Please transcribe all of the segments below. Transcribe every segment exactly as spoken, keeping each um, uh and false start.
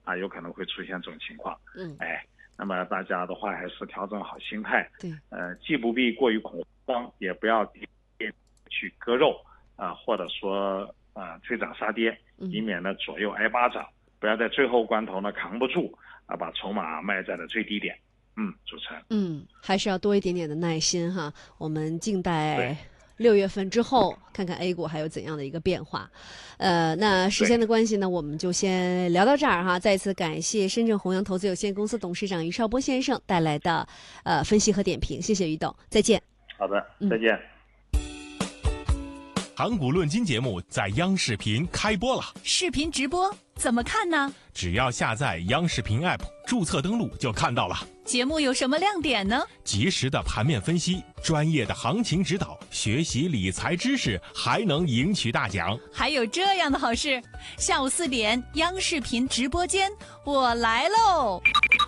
啊，有可能会出现这种情况。 嗯， 哎，那么大家的话还是调整好心态， 对， 呃，既不必过于恐慌，也不要去割肉啊、呃，或者说啊、呃、追涨杀跌，以免呢左右挨巴掌，不要在最后关头呢扛不住啊，把筹码卖在了最低点。嗯，主持人， 嗯，还是要多一点点的耐心哈，我们静对待六月份之后，看看 A 股还有怎样的一个变化。呃，那时间的关系呢，我们就先聊到这儿哈。再次感谢深圳弘扬投资有限公司董事长于绍波先生带来的呃分析和点评，谢谢于董，再见。 好的，再见。嗯盘古论金节目在央视频开播了， 视频直播怎么看呢？ 只要下载央视频 App， 注册登录就看到了。 节目有什么亮点呢？ 及时的盘面分析，专业的行情指导，学习理财知识，还能赢取大奖。 还有这样的好事，下午四點央視頻直播間，我來嘍！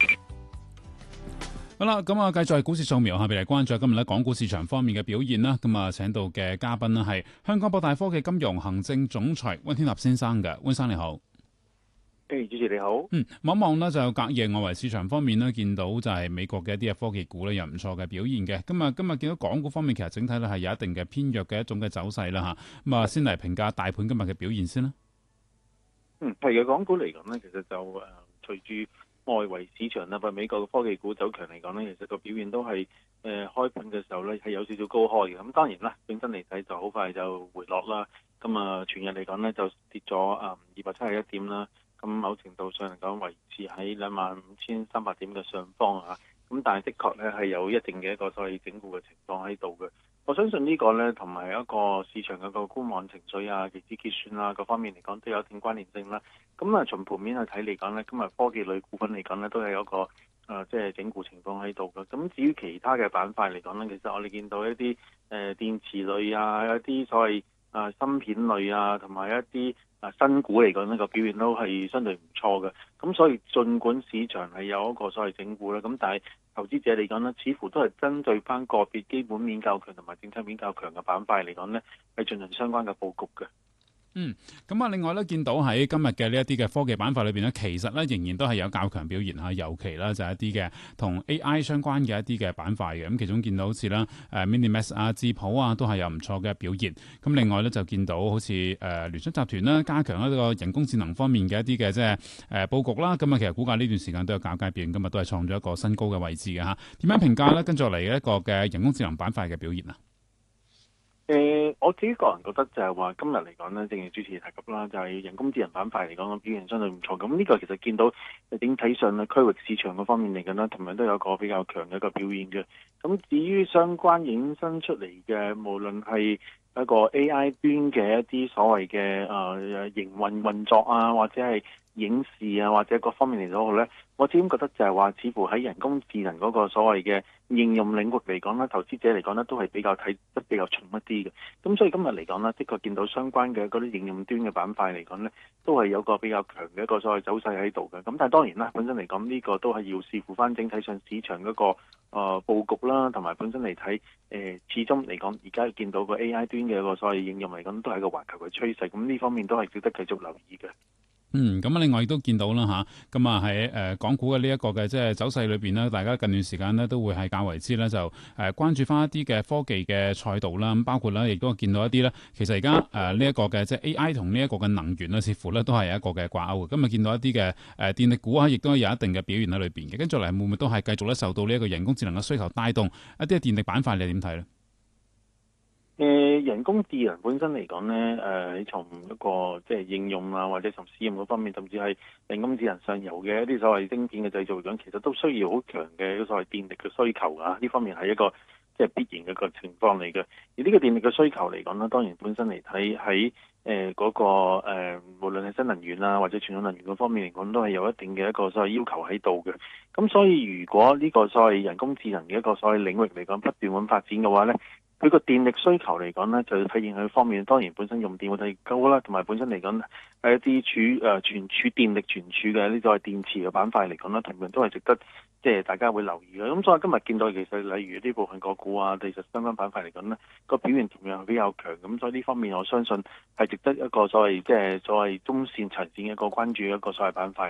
好啦，咁啊，繼續係股市掃描下，俾嚟關注今日咧港股市場方面嘅表現啦。咁啊，請到嘅嘉賓呢係香港博大科技金融行政總裁溫天納先生嘅，溫生你好。 誒，主持你好。 嗯，望一望呢，就隔夜外圍市場方面呢，見到就係美國嘅一啲嘅科技股咧有唔錯嘅表現嘅。咁啊，今日見到港股方面，其實整體咧係有一定嘅偏弱嘅一種嘅走勢啦嚇。咁啊，先嚟評價大盤今日嘅表現先啦。 嗯，係嘅，港股嚟講呢，其實就誒、呃、隨住外圍市場啦，或美國嘅科技股走強嚟講呢，其實個表現都係誒、呃、開盤嘅時候呢係有少少高開嘅。咁當然啦，本身嚟睇就好快就回落啦。咁啊，全日嚟講呢，就跌咗誒二百七十一點啦。咁某程度上嚟講維持喺兩萬五千三百點嘅上方啊。咁但係的確咧係有一定嘅一個所謂整固嘅情況喺度嘅。我相信呢個咧同埋一個市場嘅個觀望情緒啊、期指結算啊各方面嚟講都有一定關聯性啦。咁啊從盤面去睇嚟講咧，今日科技類股份嚟講咧都係有一個誒即係整固情況喺度嘅。咁至於其他嘅板塊嚟講咧，其實我哋見到一啲誒、呃、電池類啊、一啲所謂啊芯片類啊，同埋一啲啊新股嚟講呢個表現都係相對唔錯嘅。咁所以儘管市場係有一個所謂整固啦，咁但係投資者嚟講呢，似乎都係針對翻個別基本面較強同埋政策面較強嘅板塊嚟講呢，係進行相關嘅佈局嘅。 嗯，咁啊，另外咧，見到喺今日嘅呢一啲嘅科技板塊裏邊咧，其實咧仍然都係有較強表現嚇，尤其啦就係一啲嘅同 A I 相關嘅一啲嘅板塊嘅，咁其中見到好似啦誒 Minimax 啊、智譜啊，都係有唔錯嘅表現。咁另外咧就見到好似誒聯想集團啦，加強一個人工智能方面嘅一啲嘅即係誒佈局啦。咁啊，其實股價呢段時間都有較佳表現，今日都係創咗一個新高嘅位置嘅嚇。點樣評價咧？跟住落嚟一個嘅人工智能板塊嘅表現啊？ 誒、呃，我自己個人覺得就係話今日嚟講呢，正如主持提及啦，就係、是、人工智能板塊嚟講，表現相對唔錯。咁呢個其實見到整體上嘅區域市場嗰方面嚟講呢，同樣都有一個比較強嘅一個表現嘅。咁至於相關衍生出嚟嘅，無論係一個 A I 端嘅一啲所謂嘅誒營運運作啊，或者係影視啊，或者各方面嚟講咧，我始終覺得就係話，似乎喺人工智能嗰個所謂嘅應用領域嚟講咧，投資者嚟講咧都係比較睇得比較重一啲嘅。咁所以今日嚟講咧，的確見到相關嘅嗰啲應用端嘅板塊嚟講咧，都係有個比較強嘅一個所謂走勢喺度嘅。咁但係當然啦，本身嚟講呢個都係要視乎翻整體上市場嗰個誒佈局啦，同埋本身嚟睇誒，始終嚟講而家見到個 A I 端嘅一個所謂應用嚟講，都係一個環球嘅趨勢。咁呢方面都係值得繼續留意嘅。 嗯，咁啊，另外亦都見到啦嚇，咁啊喺誒港股嘅呢一個嘅即係走勢裏邊呢，大家近段時間呢都會係較為之咧就誒關注翻一啲嘅科技嘅賽道啦，咁包括咧亦都見到一啲咧，其實而家誒呢一個嘅即係 A I 同呢一個嘅能源咧，似乎咧都係有一個嘅掛鈎嘅。今日見到一啲嘅誒電力股啊，亦都有一定嘅表現喺裏邊嘅。跟住嚟會唔會都係繼續咧受到呢一個人工智能嘅需求帶動一啲嘅電力板塊？你點睇咧？ 誒、呃、人工智能本身嚟講咧，誒、呃、從一個即係應用啊，或者從試驗嗰方面，甚至係人工智能上游嘅一啲所謂晶片嘅製造嚟講，其實都需要好強嘅一個所謂電力嘅需求啊。呢方面係一個即係必然嘅一個情況嚟嘅。而呢個電力嘅需求嚟講咧，當然本身嚟睇喺誒嗰個誒、呃，無論係新能源啊，或者傳統能源嗰方面嚟講，都係有一定嘅一個所謂要求喺度嘅。咁所以如果呢個所謂人工智能嘅一個所謂領域嚟講不斷咁發展嘅話咧，佢個電力需求嚟講呢，就要體現佢方面，當然本身用電會提高啦，同埋本身嚟講係一啲儲誒存儲電力存儲嘅呢個係電池嘅板塊嚟講呢，同樣都係值得即係大家會留意嘅。咁所以今日見到其實例如呢部分個股啊，其實相關板塊嚟講呢，個表現同樣係比較強。咁所以呢方面我相信係值得一個所謂即係所謂中線長線嘅一個關注一個所謂板塊。